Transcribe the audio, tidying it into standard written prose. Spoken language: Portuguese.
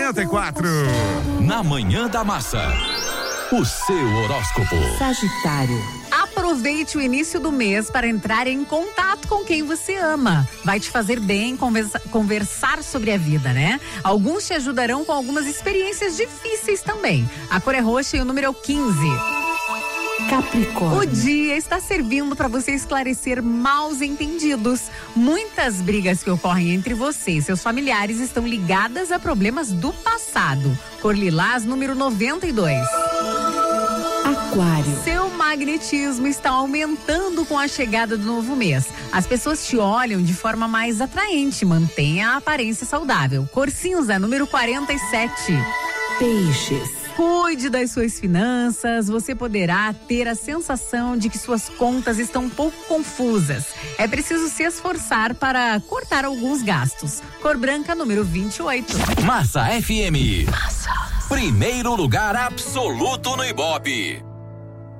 94. Na Manhã da Massa, o seu horóscopo. Sagitário. Aproveite o início do mês para entrar em contato com quem você ama. Vai te fazer bem conversar sobre a vida, né? Alguns te ajudarão com algumas experiências difíceis também. A cor é roxa e o número é o 15. Capricórnio. O dia está servindo para você esclarecer maus entendidos. Muitas brigas que ocorrem entre você e seus familiares estão ligadas a problemas do passado. Cor lilás, número 92. Aquário. Seu magnetismo está aumentando com a chegada do novo mês. As pessoas te olham de forma mais atraente. Mantenha a aparência saudável. Cor cinza, número 47. Peixes. Cuide das suas finanças. Você poderá ter a sensação de que suas contas estão um pouco confusas. É preciso se esforçar para cortar alguns gastos. Cor branca, número 28. Massa FM. Massa. Primeiro lugar absoluto no Ibope.